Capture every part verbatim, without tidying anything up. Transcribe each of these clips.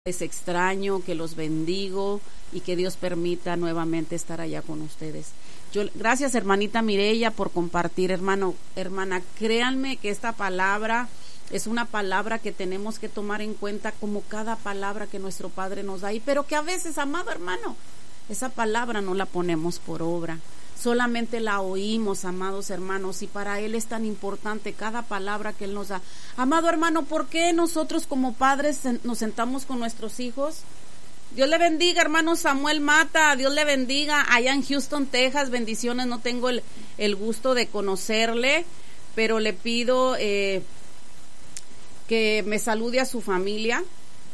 Les extraño, que los bendigo y que Dios permita nuevamente estar allá con ustedes. Yo, gracias hermanita Mireya por compartir, hermano, hermana, créanme que esta palabra es una palabra que tenemos que tomar en cuenta como cada palabra que nuestro Padre nos da, y pero que a veces, amado hermano, esa palabra no la ponemos por obra. Solamente la oímos, amados hermanos, y para Él es tan importante cada palabra que Él nos da. Amado hermano, ¿por qué nosotros como padres nos sentamos con nuestros hijos? Dios le bendiga, hermano Samuel Mata, Dios le bendiga, allá en Houston, Texas, bendiciones. No tengo el, el gusto de conocerle, pero le pido eh, que me salude a su familia.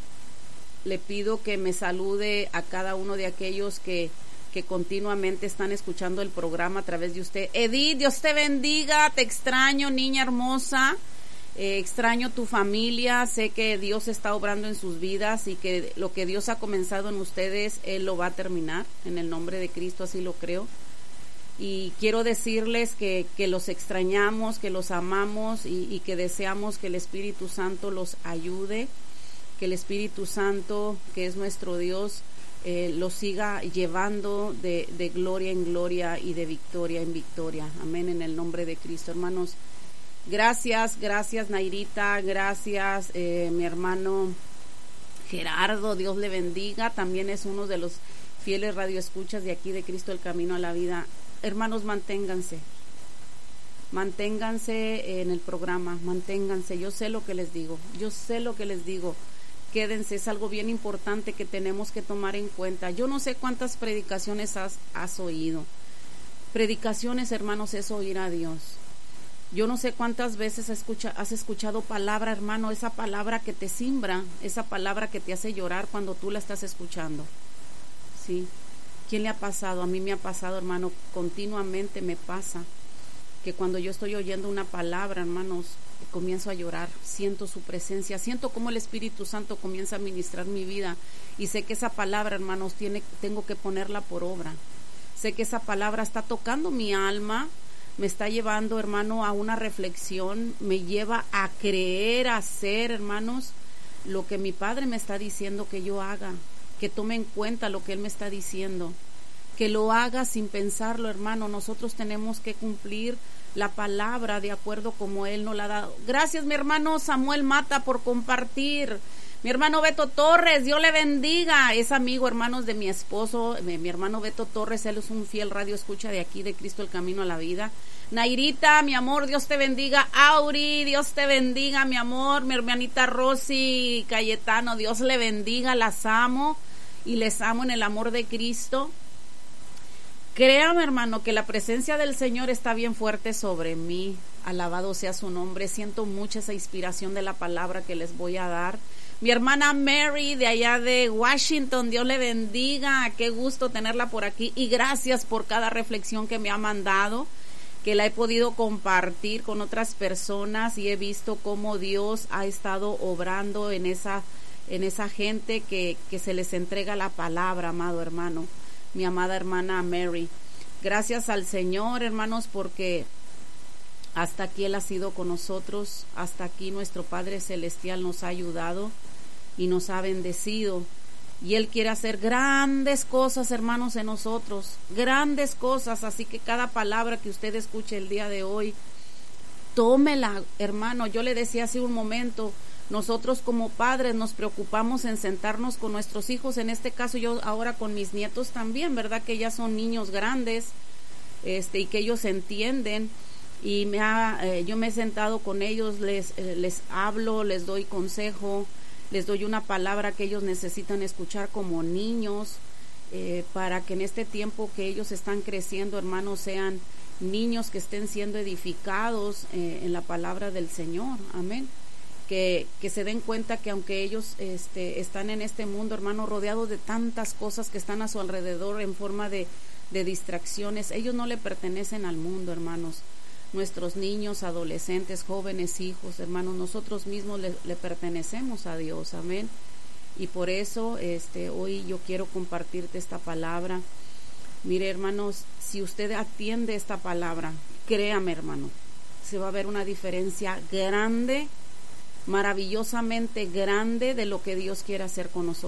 Le pido que me salude a cada uno de aquellos que que continuamente están escuchando el programa a través de usted. Edith, Dios te bendiga, te extraño, niña hermosa, eh, extraño tu familia, sé que Dios está obrando en sus vidas y que lo que Dios ha comenzado en ustedes, Él lo va a terminar, en el nombre de Cristo, así lo creo. Y quiero decirles que, que los extrañamos, que los amamos y, y que deseamos que el Espíritu Santo los ayude, que el Espíritu Santo, que es nuestro Dios, Eh, lo siga llevando de, de gloria en gloria y de victoria en victoria. Amén, en el nombre de Cristo. Hermanos, gracias, gracias Nairita, gracias eh, mi hermano Gerardo, Dios le bendiga, también es uno de los fieles radioescuchas de aquí de Cristo el Camino a la Vida. Hermanos, manténganse, manténganse en el programa, manténganse, yo sé lo que les digo, yo sé lo que les digo. Quédense, es algo bien importante que tenemos que tomar en cuenta. Yo no sé cuántas predicaciones has, has oído. Predicaciones, hermanos, es oír a Dios. Yo no sé cuántas veces escucha, has escuchado palabra, hermano, esa palabra que te simbra, esa palabra que te hace llorar cuando tú la estás escuchando. ¿Sí? ¿Quién le ha pasado? A mí me ha pasado, hermano, continuamente me pasa que cuando yo estoy oyendo una palabra, hermanos, comienzo a llorar, siento su presencia, siento cómo el Espíritu Santo comienza a ministrar mi vida, y sé que esa palabra, hermanos, tiene, tengo que ponerla por obra. Sé que esa palabra está tocando mi alma, me está llevando, hermano, a una reflexión, me lleva a creer, a hacer, hermanos, lo que mi Padre me está diciendo que yo haga, que tome en cuenta lo que Él me está diciendo, que lo haga sin pensarlo, hermano. Nosotros tenemos que cumplir la palabra de acuerdo como Él nos la ha dado. Gracias, mi hermano Samuel Mata, por compartir. Mi hermano Beto Torres, Dios le bendiga, es amigo, hermanos, de mi esposo, mi, mi hermano Beto Torres, él es un fiel radio escucha de aquí de Cristo el Camino a la Vida. Nairita, mi amor, Dios te bendiga. Auri, Dios te bendiga, mi amor. Mi hermanita Rosy Cayetano, Dios le bendiga, las amo y les amo en el amor de Cristo. Créame, hermano, que la presencia del Señor está bien fuerte sobre mí. Alabado sea su nombre. Siento mucha esa inspiración de la palabra que les voy a dar. Mi hermana Mary, de allá de Washington, Dios le bendiga. Qué gusto tenerla por aquí. Y gracias por cada reflexión que me ha mandado, que la he podido compartir con otras personas, y he visto cómo Dios ha estado obrando en esa, en esa gente que, que se les entrega la palabra, amado hermano. Mi amada hermana Mary, gracias al Señor, hermanos, porque hasta aquí Él ha sido con nosotros, hasta aquí nuestro Padre Celestial nos ha ayudado y nos ha bendecido, y Él quiere hacer grandes cosas, hermanos, en nosotros, grandes cosas. Así que cada palabra que usted escuche el día de hoy, tómela, hermano. Yo le decía hace un momento, nosotros como padres nos preocupamos en sentarnos con nuestros hijos, en este caso yo ahora con mis nietos también, ¿verdad? Que ya son niños grandes, este, y que ellos entienden, y me ha, eh, yo me he sentado con ellos, les, eh, les hablo, les doy consejo, les doy una palabra que ellos necesitan escuchar como niños, eh, para que en este tiempo que ellos están creciendo, hermanos, sean niños que estén siendo edificados eh, en la palabra del Señor. Amén. Que, que se den cuenta que aunque ellos este, están en este mundo, hermano, rodeados de tantas cosas que están a su alrededor en forma de, de distracciones, ellos no le pertenecen al mundo, hermanos. Nuestros niños, adolescentes, jóvenes, hijos, hermanos, nosotros mismos le, le pertenecemos a Dios, amén. Y por eso este, hoy yo quiero compartirte esta palabra. Mire, hermanos, si usted atiende esta palabra, créame, hermano, se va a ver una diferencia grande maravillosamente grande de lo que Dios quiere hacer con nosotros.